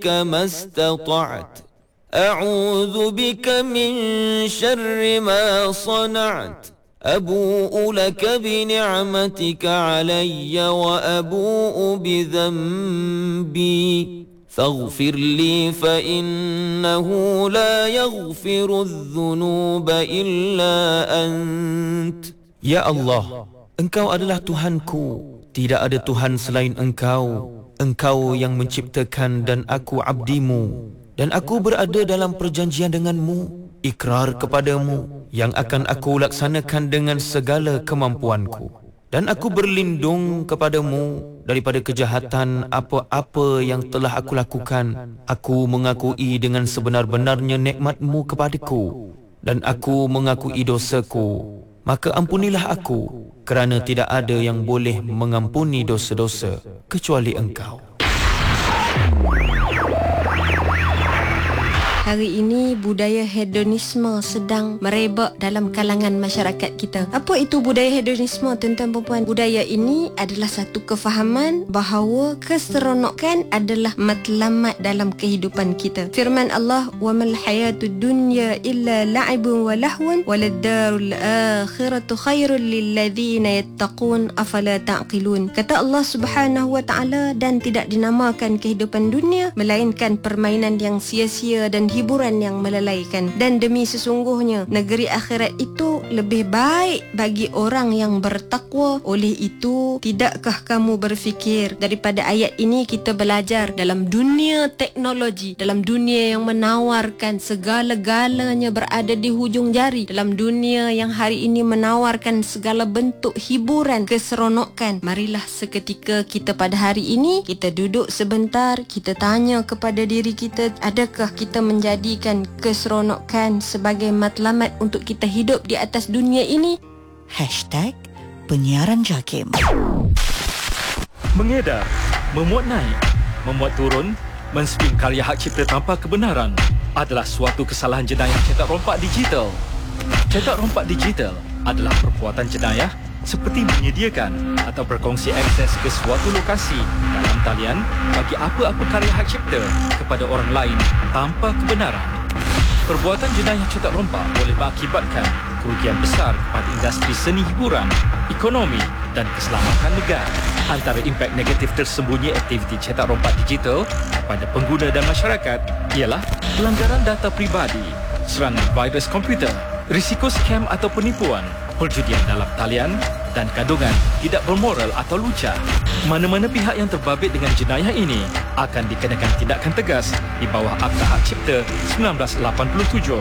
ما استطعت أعوذ بك من شر ما صنعت أبوء لك بنعمتك علي وأبوء بذنبي فاغفر لي فإنه لا يغفر الذنوب إلا أنت. Ya Allah, Engkau adalah Tuhanku, tidak ada Tuhan selain Engkau. Engkau yang menciptakan dan aku abdimu, dan aku berada dalam perjanjian denganmu, ikrar kepadamu yang akan aku laksanakan dengan segala kemampuanku. Dan aku berlindung kepadamu daripada kejahatan apa-apa yang telah aku lakukan. Aku mengakui dengan sebenar-benarnya nikmat-Mu kepadaku, dan aku mengakui dosaku. Maka ampunilah aku, kerana tidak ada yang boleh mengampuni dosa-dosa kecuali Engkau. Hari ini budaya hedonisme sedang merebak dalam kalangan masyarakat kita. Apa itu budaya hedonisme, tuan-tuan perempuan? Budaya ini adalah satu kefahaman bahawa keseronokan adalah matlamat dalam kehidupan kita. Firman Allah, "Wa mal hayatud dunya illa la'ibun wa lahwun waladdarul akhiratu khairul lil ladzina yattaqun afala ta'qilun." Kata Allah Subhanahu wa taala, dan tidak dinamakan kehidupan dunia melainkan permainan yang sia-sia dan hiburan yang melalaikan. Dan demi sesungguhnya negeri akhirat itu lebih baik bagi orang yang bertakwa. Oleh itu, tidakkah kamu berfikir? Daripada ayat ini kita belajar dalam dunia teknologi, dalam dunia yang menawarkan segala-galanya berada di hujung jari, dalam dunia yang hari ini menawarkan segala bentuk hiburan, keseronokan, marilah seketika kita pada hari ini kita duduk sebentar, kita tanya kepada diri kita, adakah kita menjadikan keseronokan sebagai matlamat untuk kita hidup di atas dunia ini? #Penyiaran JAKIM. Mengedar, memuat naik, memuat turun, menspin karya hak cipta tanpa kebenaran adalah suatu kesalahan jenayah cetak rompak digital. Cetak rompak digital adalah perbuatan jenayah seperti menyediakan atau berkongsi akses ke suatu lokasi dalam talian bagi apa-apa karya hak cipta kepada orang lain tanpa kebenaran. Perbuatan jenayah cetak rompak boleh mengakibatkan kerugian besar kepada industri seni hiburan, ekonomi dan keselamatan negara. Antara impak negatif tersembunyi aktiviti cetak rompak digital kepada pengguna dan masyarakat ialah pelanggaran data pribadi, serangan virus komputer, risiko scam atau penipuan, perjudian dalam talian dan kandungan tidak bermoral atau lucah. Mana-mana pihak yang terbabit dengan jenayah ini akan dikenakan tindakan tegas di bawah Akta Hak Cipta 1987.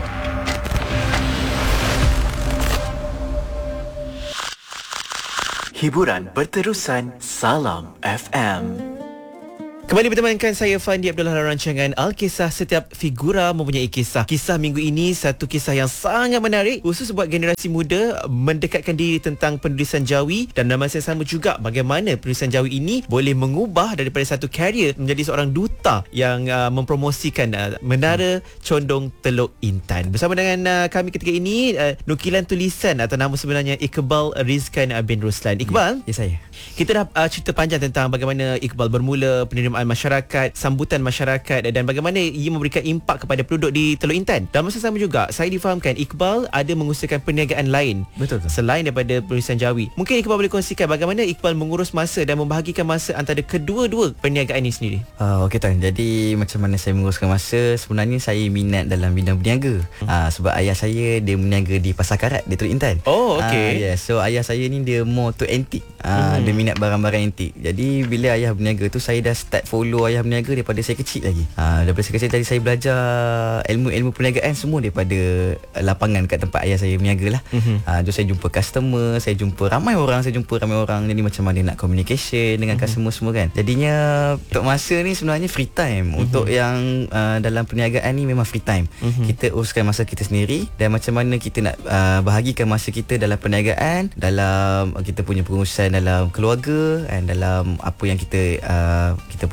Hiburan berterusan. Salam FM. Kembali bertemankan saya Fandi Abdullah dalam rancangan Alkisah. Setiap figura mempunyai kisah. Kisah minggu ini satu kisah yang sangat menarik, khusus buat generasi muda, mendekatkan diri tentang penulisan jawi, dan dalam masa yang sama juga bagaimana penulisan jawi ini boleh mengubah daripada satu karier menjadi seorang duta yang mempromosikan Menara Condong Teluk Intan. Bersama dengan kami ketika ini nukilan tulisan atau nama sebenarnya Iqbal Rizkan bin Ruslan. Iqbal, Ya, saya. kita dah cerita panjang tentang bagaimana Iqbal bermula, penerimaan masyarakat, sambutan masyarakat, dan bagaimana ia memberikan impak kepada penduduk di Teluk Intan. Dan masa sama juga saya difahamkan Iqbal ada mengusahakan perniagaan lain. Betul. Selain daripada penulisan jawi. Mungkin Iqbal boleh kongsikan bagaimana Iqbal mengurus masa dan membahagikan masa antara kedua-dua perniagaan ini sendiri. Okey tuan. Jadi macam mana saya menguruskan masa? Sebenarnya saya minat dalam bidang berniaga. Sebab ayah saya dia berniaga di Pasar Karat di Teluk Intan. Oh, okey. Yeah. So ayah saya ni dia more to antik. Dia minat barang-barang antik. Jadi bila ayah berniaga tu, saya dah start follow ayah berniaga daripada saya kecil lagi. Daripada saya kecil tadi saya belajar ilmu-ilmu perniagaan semua daripada lapangan kat tempat ayah saya berniaga lah. So saya jumpa customer, saya jumpa ramai orang. Jadi macam mana nak communication dengan customer semua kan. Jadinya untuk masa ni sebenarnya free time. Untuk yang dalam perniagaan ni memang free time. Kita uruskan masa kita sendiri, dan macam mana kita nak bahagikan masa kita dalam perniagaan, dalam kita punya pengurusan dalam keluarga, dan dalam apa yang kita punya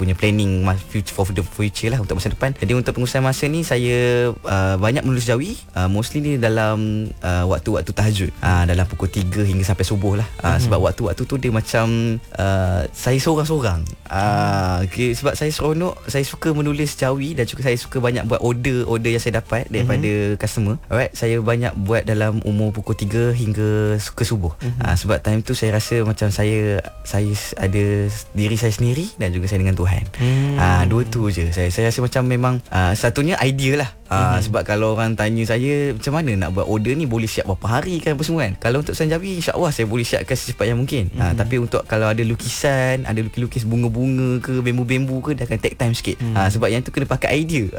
punya planning for the future lah, untuk masa depan. Jadi untuk pengurusan masa ni saya banyak menulis jawi, mostly ni dalam waktu-waktu tahajud, dalam pukul 3 hingga sampai subuh lah. Sebab waktu-waktu tu dia macam saya seorang-seorang. Sebab saya seronok, saya suka menulis jawi dan juga saya suka banyak buat order yang saya dapat daripada customer. Alright, saya banyak buat dalam umur pukul 3 hingga ke subuh. Sebab time tu saya rasa macam saya ada diri saya sendiri dan juga saya dengan Tuhan. Dua tu je. Saya rasa macam memang satunya idea lah. Sebab kalau orang tanya saya macam mana nak buat order ni, boleh siap berapa hari kan, apa semua kan. Kalau untuk sanjawi, insya-Allah saya boleh siapkan secepat yang mungkin. Tapi untuk kalau ada lukisan, ada lukis bunga-bunga ke, bambu-bambu ke, dah akan take time sikit. Sebab yang tu kena pakai idea.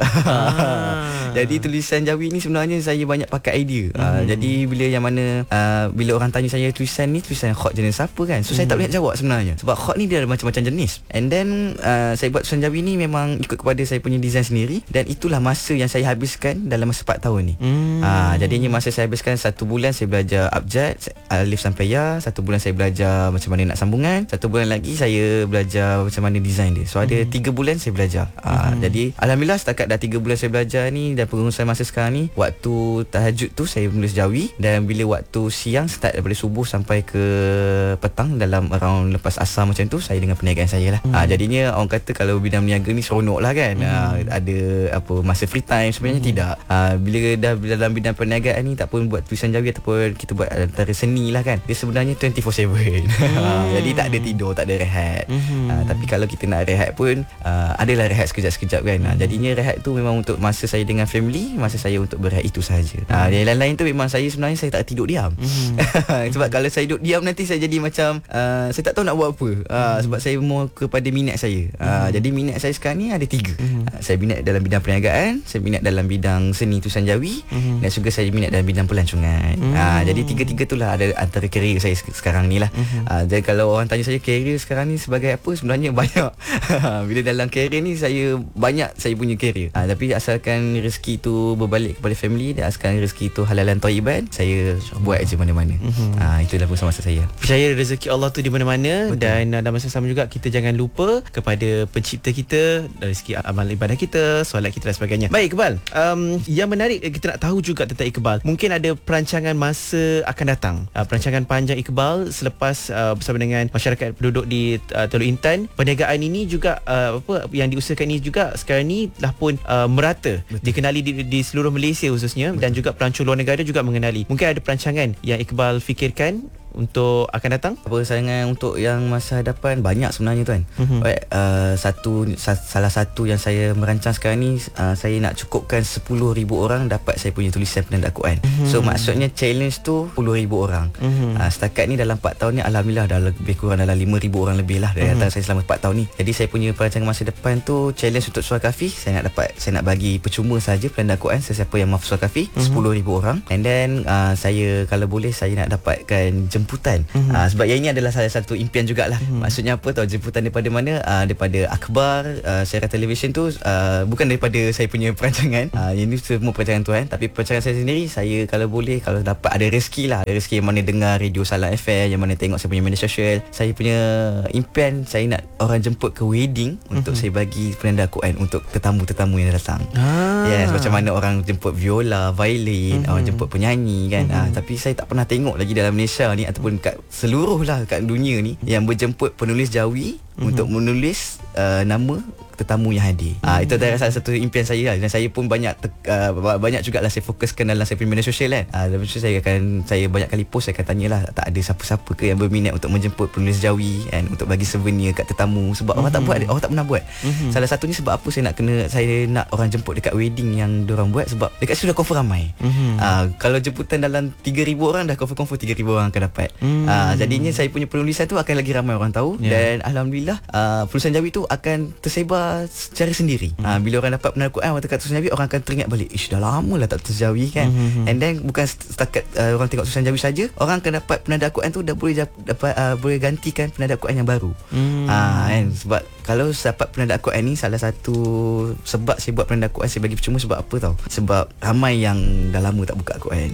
Jadi tulisan jawi ni sebenarnya saya banyak pakai idea. Jadi bila bila orang tanya saya tulisan ni tulisan khot jenis apa kan, so saya tak boleh jawab sebenarnya. Sebab khot ni dia ada macam-macam jenis. And then saya buat tulisan jawi ni memang ikut kepada saya punya design sendiri, dan itulah masa yang saya habiskan dalam masa 4 tahun ni. Jadinya masa saya habiskan 1 bulan saya belajar abjad alif sampai ya, 1 bulan saya belajar macam mana nak sambungan, 1 bulan lagi saya belajar macam mana design dia. So ada 3 bulan saya belajar. Jadi alhamdulillah setakat dah 3 bulan saya belajar ni, dan pengurusan masa sekarang ni, waktu tahajud tu saya menulis jawi, dan bila waktu siang start daripada subuh sampai ke petang, dalam around lepas asar macam tu, saya dengan perniagaan saya lah. Jadinya orang kata kalau bidang berniaga ni seronok lah kan. Ada masa free time, sebenarnya tidak. Bila dah dalam bidang perniagaan ni, tak pun buat tulisan jawi ataupun kita buat antara seni lah kan, dia sebenarnya 24/7. Jadi tak ada tidur, tak ada rehat. Tapi kalau kita nak rehat pun adalah rehat sekejap-sekejap kan. Jadinya rehat tu memang untuk masa saya dengan family, masa saya untuk berehat itu sahaja. Yang lain-lain tu memang saya sebenarnya saya tak tidur diam. Sebab kalau saya duduk diam nanti saya jadi macam saya tak tahu nak buat apa. Sebab saya more kepada minat saya. Jadi minat saya sekarang ni ada 3. Saya minat dalam bidang perniagaan, saya minat dalam bidang seni tulisan jawi, dan juga saya minat dalam bidang pelancongan. Jadi 3-3 tu lah ada antara kerjaya saya sekarang ni lah. Jadi kalau orang tanya saya kerjaya sekarang ni sebagai apa, sebenarnya banyak. Bila dalam kerjaya ni saya punya kerjaya. Tapi asalkan rezeki tu berbalik kepada family, dan asalkan rezeki tu halalan thayyiban, saya buat je mana-mana. Itulah masa saya. Percaya rezeki Allah tu di mana-mana. Betul. Dan dalam masa sama juga kita jangan lupa kepada pencipta kita, dari segi amal ibadah kita, solat kita dan sebagainya. Baik Iqbal, yang menarik kita nak tahu juga tentang Iqbal, mungkin ada perancangan masa akan datang, perancangan panjang Iqbal selepas bersama dengan masyarakat penduduk di Teluk Intan. Perniagaan ini juga yang diusahakan ini juga sekarang ni dah pun merata. Betul. Dikenali di seluruh Malaysia khususnya. Betul. Dan juga pelancong luar negara juga mengenali. Mungkin ada perancangan yang Iqbal fikirkan untuk akan datang? Perancangan untuk yang masa hadapan banyak sebenarnya tuan. Salah satu yang saya merancang sekarang ni, saya nak cukupkan 10,000 orang dapat saya punya tulisan penanda Quran. So maksudnya challenge tu 10,000 orang. Setakat ni dalam 4 tahun ni alhamdulillah dah lebih kurang dalam 5,000 orang lebih lah dari datang saya selama 4 tahun ni. Jadi saya punya perancangan masa depan tu, challenge untuk surah kafi, saya nak bagi percuma saja penanda Quran sesiapa yang mahfuz surah kafi 10,000 orang. And then saya kalau boleh saya nak dapatkan jemputan. Sebab yang ini adalah salah satu impian jugalah. Maksudnya apa tahu, jemputan daripada mana? Daripada akhbar, siaran televisyen tu, bukan daripada saya punya perancangan. Ini semua perancangan Tuhan. Tapi perancangan saya sendiri, saya kalau boleh, kalau dapat ada rezeki lah, ada rezeki yang mana dengar radio Salam FM, yang mana tengok saya punya media sosial, saya punya impian, saya nak orang jemput ke wedding untuk saya bagi penanda Quran untuk tetamu-tetamu yang datang. Yes, macam mana orang jemput viola, violin, orang jemput penyanyi kan. Tapi saya tak pernah tengok lagi dalam Malaysia ni, ataupun kat seluruh lah kat dunia ni, yang berjemput penulis jawi untuk menulis nama tetamu yang hadir. Itu adalah salah satu impian saya lah. Dan saya pun banyak jugalah saya fokuskan dalam saya punya media sosial kan. Lepas tu saya banyak kali post, saya akan tanyalah tak ada siapa-siapa ke yang berminat untuk menjemput penulis jawi kan, untuk bagi souvenir kat tetamu. Sebab orang tak buat, orang tak pernah buat. Salah satunya sebab apa saya nak orang jemput dekat wedding yang diorang buat, sebab dekat situ dah confirm ramai. Kalau jemputan dalam 3,000 orang dah confirm 3,000 orang akan dapat. Jadinya saya punya penulisan tu akan lagi ramai orang tahu. Dan alhamdulillah penulisan jawi tu akan tersebar secara sendiri. Bila orang dapat penanda Quran, orang dekat Sunan Jawi, orang akan teringat balik, ish, dah lama lah tak Sunan Jawi kan. And then bukan setakat orang tengok Sunan Jawi saja, orang akan dapat penanda Quran tu dah boleh dapat boleh gantikan penanda Quran yang baru. Kan, sebab kalau dapat penanda Quran ni, salah satu sebab saya buat penanda Quran, saya bagi percuma sebab apa tahu? Sebab ramai yang dah lama tak buka Quran.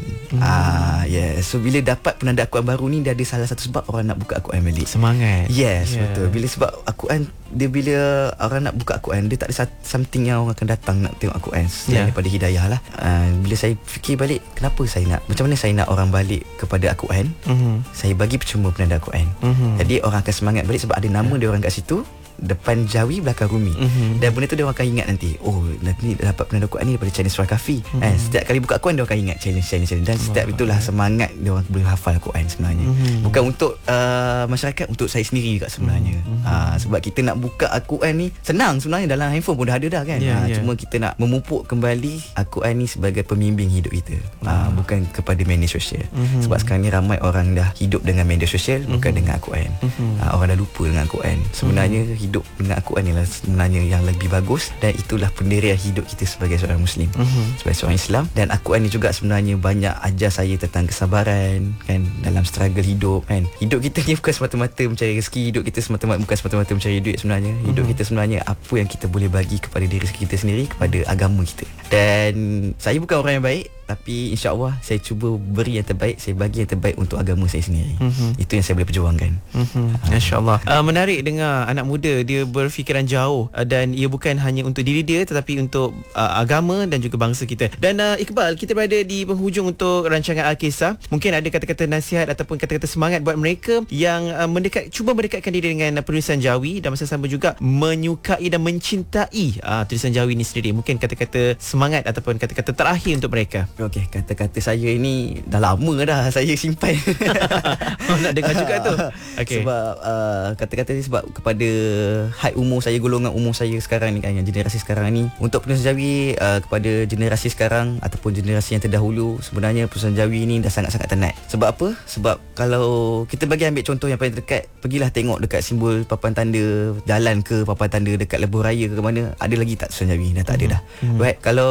So bila dapat penanda Quran baru ni, dia ada salah satu sebab orang nak buka Quran balik. Semangat. Yes, betul. Bila sebab Quran, dia bila orang nak buka Quran, dia tak ada something yang orang akan datang nak tengok Quran selain daripada hidayah lah. Bila saya fikir balik, kenapa saya nak, macam mana saya nak orang balik kepada Quran, saya bagi percuma penanda Quran. Jadi orang akan semangat balik sebab ada nama dia orang kat situ, depan Jawi, belakang Rumi. Dan benda tu dia orang akan ingat nanti, oh nanti dapat penanda Quran ni daripada channel Surah Kahfi. Setiap kali buka Quran, dia akan ingat challenge. Dan setiap itulah semangat dia orang boleh hafal Quran sebenarnya. Bukan untuk masyarakat, untuk saya sendiri juga sebenarnya. Sebab kita nak buka Quran ni senang sebenarnya, dalam handphone pun dah ada dah kan. Cuma kita nak memupuk kembali Quran ni sebagai pembimbing hidup kita, bukan kepada media sosial. Sebab sekarang ni ramai orang dah hidup dengan media sosial, bukan dengan Quran. Orang dah lupa dengan Quran. Sebenarnya hidup dengan Al-Quran ialah sebenarnya yang lebih bagus, dan itulah pendirian hidup kita sebagai seorang Muslim, sebagai seorang Islam. Dan Al-Quran ni juga sebenarnya banyak ajar saya tentang kesabaran kan, dalam struggle hidup kan. Hidup kita ni bukan semata-mata mencari rezeki, hidup kita bukan semata-mata mencari duit sebenarnya. Hidup kita sebenarnya apa yang kita boleh bagi kepada diri kita sendiri, kepada agama kita. Dan saya bukan orang yang baik, tapi insya-Allah saya cuba beri yang terbaik, saya bagi yang terbaik untuk agama saya sendiri. Itu yang saya boleh perjuangkan. Masya-Allah. Menarik dengar anak muda dia berfikiran jauh, dan ia bukan hanya untuk diri dia tetapi untuk agama dan juga bangsa kita. Dan Iqbal, kita berada di penghujung untuk rancangan Al-Kisah. Mungkin ada kata-kata nasihat ataupun kata-kata semangat buat mereka yang cuba mendekatkan diri dengan penulisan Jawi, dan masa sama juga menyukai dan mencintai tulisan Jawi ni sendiri. Mungkin kata-kata semangat ataupun kata-kata terakhir untuk mereka. Okey, kata-kata saya ini dah lama dah saya simpan. Nak dengar juga tu. Sebab kata-kata ni sebab kepada height umur saya, golongan umur saya sekarang ni kan, yang generasi sekarang ni, untuk penulisan Jawi, kepada generasi sekarang ataupun generasi yang terdahulu, sebenarnya penulisan Jawi ni dah sangat-sangat tenat. Sebab apa? Sebab kalau kita bagi ambil contoh yang paling dekat, pergilah tengok dekat simbol papan tanda jalan ke papan tanda dekat lebuh raya ke mana, ada lagi tak tulisan Jawi? Dah tak ada dah. Right? Kalau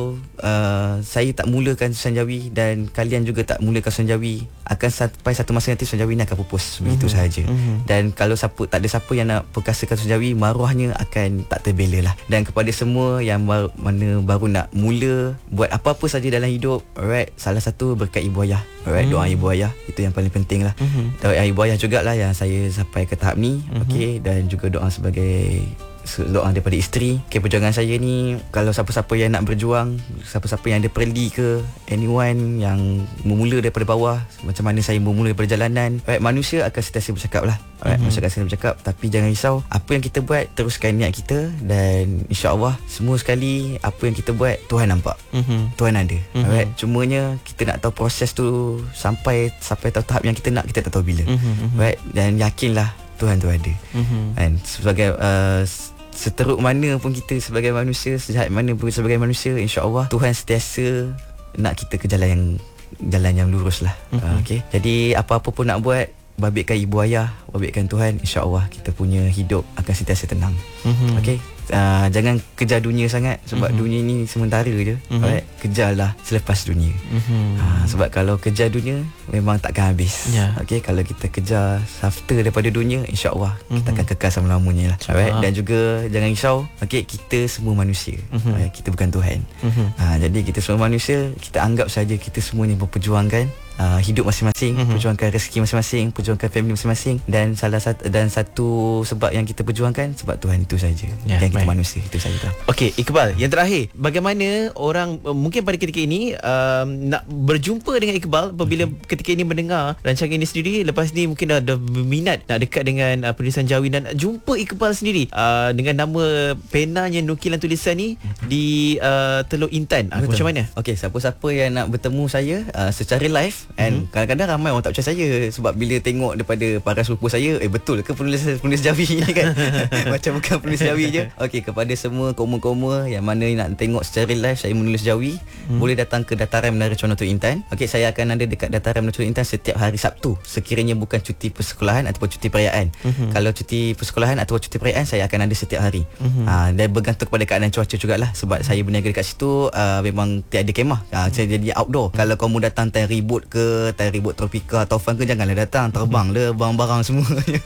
saya tak mulakan tulisan Jawi dan kalian juga tak mulakan tulisan Jawi, akan sampai satu masa nanti tulisan Jawi ni akan pupus begitu sahaja. Dan kalau tak ada siapa yang nak perkasakan tulisan Jawi, maruahnya akan tak terbela lah. Dan kepada semua yang mana baru nak mula buat apa-apa saja dalam hidup, alright, salah satu berkat ibu ayah, alright, doa ibu ayah itu yang paling penting lah. Doa ibu ayah jugalah yang saya sampai ke tahap ni. Okey, dan juga doa sebagai doa daripada isteri. Perjuangan saya ni, kalau siapa-siapa yang nak berjuang, siapa-siapa yang ada perli ke, anyone yang memula daripada bawah, macam mana saya memula perjalanan, manusia akan sentiasa bercakap lah. Manusia akan sentiasa bercakap, tapi jangan risau, apa yang kita buat, teruskan niat kita, dan insya-Allah semua sekali apa yang kita buat Tuhan nampak. Tuhan ada. Cumanya kita nak tahu proses tu sampai tahap yang kita nak, kita tak tahu bila. Dan yakinlah Tuhan tu ada. Dan sebagai seteruk mana pun kita sebagai manusia, sejahat mana pun sebagai manusia, insya-Allah Tuhan sentiasa nak kita ke jalan yang lurus lah. Okey. Jadi apa-apa pun nak buat, babitkan ibu ayah, babitkan Tuhan, insya-Allah kita punya hidup akan sentiasa tenang. Okey. Jangan kejar dunia sangat, sebab dunia ni sementara je. Kejarlah selepas dunia. Sebab kalau kejar dunia memang takkan habis. Okey, kalau kita kejar after daripada dunia, insya-Allah kita akan kekal selama-lamanya lah. Dan juga jangan risau, okey, kita semua manusia. Kita bukan Tuhan. Jadi kita semua manusia, kita anggap saja kita semuanya memperjuangkan hidup masing-masing, perjuangkan rezeki masing-masing, perjuangkan family masing-masing, dan satu sebab yang kita perjuangkan sebab Tuhan itu saja. Dan kita manusia, itu saja. Okey, Iqbal, yang terakhir, bagaimana orang mungkin pada ketika ini nak berjumpa dengan Iqbal apabila ketika ini mendengar rancangan ini sendiri, lepas ni mungkin dah berminat nak dekat dengan penulisan Jawi dan nak jumpa Iqbal sendiri dengan nama penanya nukilan tulisan ni di Teluk Intan. Macam mana? Okey, siapa-siapa yang nak bertemu saya secara live, And kadang-kadang ramai orang tak percaya saya, sebab bila tengok daripada para sepupu saya, betul ke penulis Jawi ni kan? Macam bukan penulis Jawi je. Okey, kepada semua koma-koma yang mana nak tengok secara live saya menulis Jawi, boleh datang ke Dataran Menara Condong Teluk Intan. Okey, saya akan ada dekat Dataran Menara Teluk Intan setiap hari Sabtu, sekiranya bukan cuti persekolahan ataupun cuti perayaan. Kalau cuti persekolahan atau cuti perayaan, saya akan ada setiap hari. Dan bergantung kepada keadaan cuaca jugalah, sebab saya berniaga dekat situ, memang tiada kemah. Saya jadi outdoor. Kalau kamu datang time ribut ke, time ribut tropika, taufan ke, janganlah datang, terbang le barang-barang semua.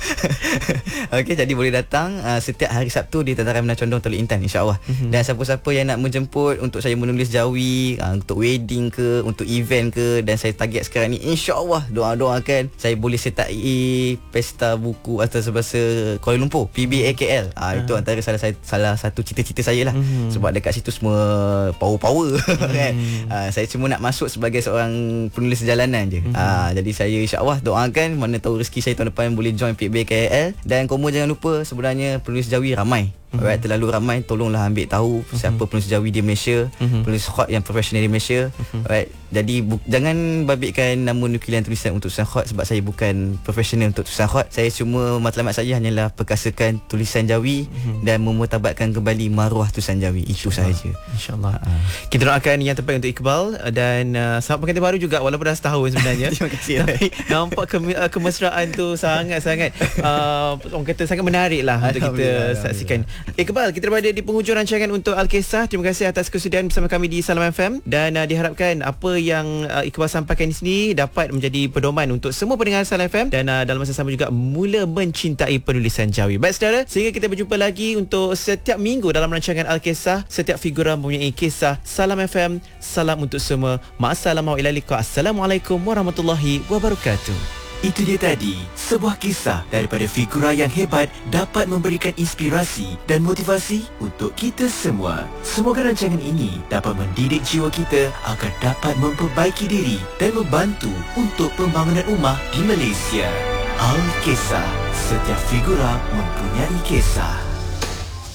Okey, jadi boleh datang setiap hari Sabtu di Dataran Menara Condong Teluk Intan, insya-Allah. Dan siapa-siapa yang nak menjemput untuk saya menulis Jawi, untuk wedding ke, untuk event ke, dan saya target sekarang ni, insya-Allah doakan saya boleh sertai pesta buku atas bahasa Kuala Lumpur, PBAKL. Itu antara salah satu cita-cita saya lah. Sebab dekat situ semua power kan. Saya cuma nak masuk sebagai seorang penulis jalanan je. Jadi saya insya-Allah doakan, mana tahu rezeki saya tahun depan boleh join PBAKL. Dan kamu jangan lupa, sebenarnya penulis Jawi ramai. Alright, terlalu ramai, tolonglah ambil tahu siapa penulis Jawi di Malaysia, penulis khot yang profesional di Malaysia. Alright, jadi jangan babitkan nama nukilian tulisan untuk tulisan khot, sebab saya bukan profesional untuk tulisan khot. Saya cuma matlamat saya hanyalah perkasakan tulisan Jawi dan memutabatkan kembali maruah tulisan Jawi. Itu sahaja. InsyaAllah. Kita doakan yang terbaik untuk Iqbal, dan selamat pengantin baru juga, walaupun dah setahun sebenarnya. Terima kasih. Nampak kemesraan tu sangat-sangat orang kata sangat menarik lah untuk kita saksikan. Iqbal, kita berada di penghujung rancangan untuk Al-Kisah. Terima kasih atas kesediaan bersama kami di Salam FM, dan diharapkan apa yang Iqbal sampaikan di sini dapat menjadi pedoman untuk semua pendengar Salam FM, dan dalam masa sama juga mula mencintai penulisan Jawi. Baik saudara, sehingga kita berjumpa lagi untuk setiap minggu dalam rancangan Al-Kisah. Setiap figura mempunyai kisah. Salam FM, salam untuk semua. Ma'assalam wa ila liqa. Assalamualaikum warahmatullahi wabarakatuh. Itu dia tadi, sebuah kisah daripada figura yang hebat dapat memberikan inspirasi dan motivasi untuk kita semua. Semoga rancangan ini dapat mendidik jiwa kita agar dapat memperbaiki diri dan membantu untuk pembangunan ummah di Malaysia. Al-Kisah, setiap figura mempunyai kisah.